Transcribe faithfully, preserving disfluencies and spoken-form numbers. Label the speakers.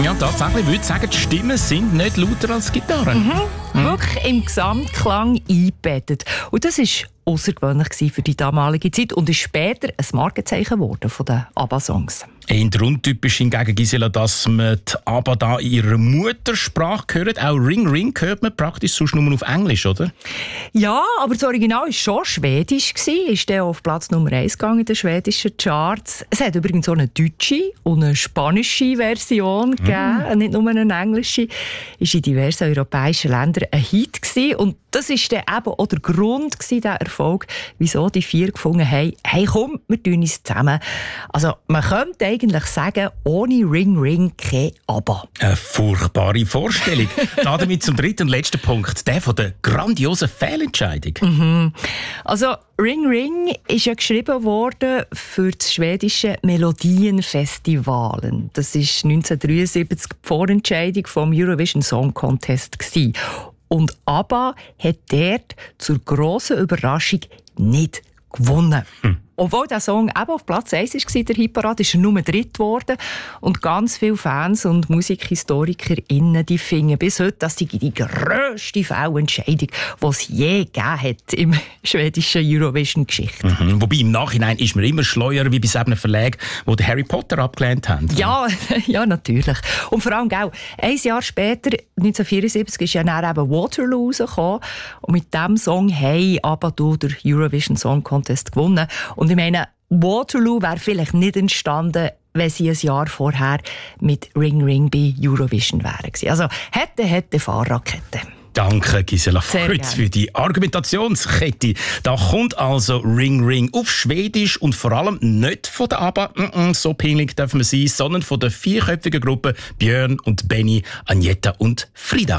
Speaker 1: Ja, tatsächlich würde ich sagen, die Stimmen sind nicht lauter als die Gitarre.
Speaker 2: Mhm. Mhm. Wirklich im Gesamtklang eingebettet. Und das war außergewöhnlich für die damalige Zeit und ist später ein Markenzeichen geworden von den ABBA-Songs.
Speaker 1: Eher untypisch hingegen, Gisela, dass man die ABBA da in ihrer Muttersprache hört. Auch Ring Ring hört man praktisch sonst nur auf Englisch, oder?
Speaker 2: Ja, aber das Original war schon schwedisch. Ist dann auf Platz Nummer eins gegangen in den schwedischen Charts. Es hat übrigens auch eine deutsche und eine spanische Version gegeben, mm. nicht nur eine englische. Ist in diversen europäischen Ländern ein Hit gewesen. Und das war dann eben auch der Grund, der Erfolg, wieso die vier gefunden haben, hey komm, wir tun uns zusammen. Also man könnte eigentlich sagen, ohne Ring Ring kein ABBA.
Speaker 1: Eine furchtbare Vorstellung. Damit zum dritten und letzten Punkt, der von der grandiosen Fehlentscheidung.
Speaker 2: Mhm. Also Ring Ring ist ja geschrieben worden für das schwedische Melodienfestivalen. Das war neunzehnhundertdreiundsiebzig die Vorentscheidung vom Eurovision Song Contest gewesen. Und ABBA hat dort zur grossen Überraschung nicht gewonnen. Hm. Obwohl der Song eben auf Platz eins war, der Hitparade, ist er nur dritt geworden. Und ganz viele Fans und MusikhistorikerInnen die finden bis heute, dass die die grösste Fehlentscheidung, die es je gegeben hat im schwedischen Eurovision-Geschichte.
Speaker 1: Mhm. Wobei im Nachhinein ist man immer schleuer wie bei einem Verlag, wo den Harry Potter abgelehnt haben.
Speaker 2: Ja, ja, natürlich. Und vor allem, gell, ein Jahr später, neunzehnhundertvierundsiebzig, ist ja dann eben Waterloo rausgekommen. Und mit diesem Song haben ABBA den Eurovision Song Contest gewonnen. Und ich meine, Waterloo wäre vielleicht nicht entstanden, wenn sie ein Jahr vorher mit Ring Ring bei Eurovision wären. Also hätte, hätte Fahrradkette.
Speaker 1: Danke, Gisela Fritz, für die Argumentationskette. Da kommt also Ring Ring auf Schwedisch und vor allem nicht von der ABBA, mm-mm, so pingelig dürfen wir sein, sondern von der vierköpfigen Gruppe Björn und Benny, Agneta und Frida.